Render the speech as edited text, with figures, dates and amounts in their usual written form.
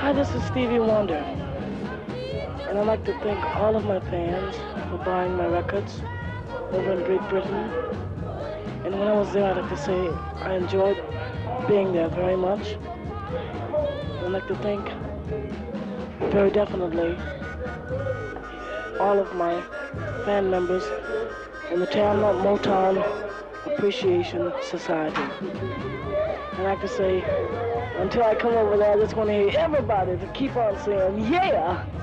Hi, this is Stevie Wonder, and I'd like to thank all of my fans for buying my records over in Great Britain. And when I was there, I'd like to say I enjoyed being there very much. I'd like to thank very definitely all of my fan members in the Tamla Motown Appreciation Society. I'd like to say, until I come over there, I just want to hear everybody to keep on saying, yeah!